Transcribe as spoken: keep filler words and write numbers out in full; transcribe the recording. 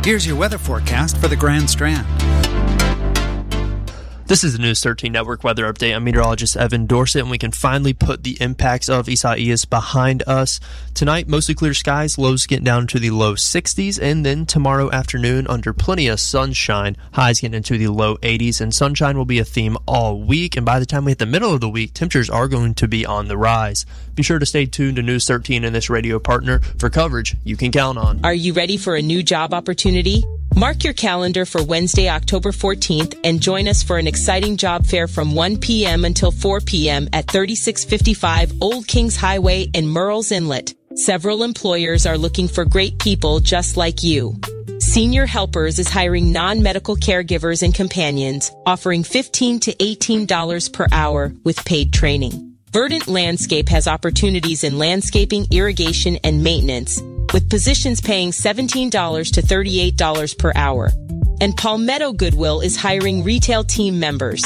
Here's your weather forecast for the Grand Strand. This is the News thirteen Network weather update. I'm meteorologist Evan Dorsett, and we can finally put the impacts of Isaias behind us. Tonight, mostly clear skies, lows getting down to the low sixties, and then tomorrow afternoon, under plenty of sunshine, highs getting into the low eighties, and sunshine will be a theme all week, and by the time we hit the middle of the week, temperatures are going to be on the rise. Be sure to stay tuned to News thirteen and this radio partner for coverage you can count on. Are you ready for a new job opportunity? Mark your calendar for Wednesday, October fourteenth, and join us for an exciting job fair from one p.m. until four p.m. at thirty-six fifty-five Old Kings Highway in Murrells Inlet. Several employers are looking for great people just like you. Senior Helpers is hiring non-medical caregivers and companions, offering fifteen to eighteen dollars per hour with paid training. Verdant Landscape has opportunities in landscaping, irrigation, and maintenance, with positions paying seventeen dollars to thirty-eight dollars per hour. And Palmetto Goodwill is hiring retail team members.